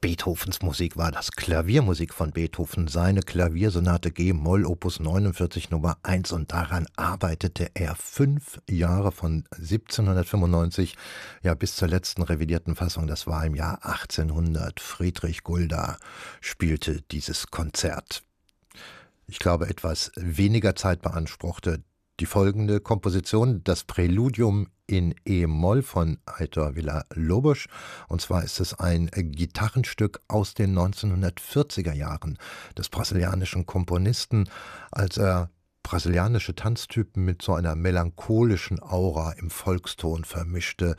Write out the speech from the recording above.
Beethovens Musik war das, Klaviermusik von Beethoven, seine Klaviersonate G-Moll Opus 49 Nummer 1, und daran arbeitete er 5 Jahre von 1795 ja bis zur letzten revidierten Fassung, das war im Jahr 1800. Friedrich Gulda spielte dieses Konzert. Ich glaube, etwas weniger Zeit beanspruchte die folgende Komposition, das Präludium in E-Moll von Heitor Villa-Lobos. Und zwar ist es ein Gitarrenstück aus den 1940er Jahren des brasilianischen Komponisten, als er brasilianische Tanztypen mit so einer melancholischen Aura im Volkston vermischte.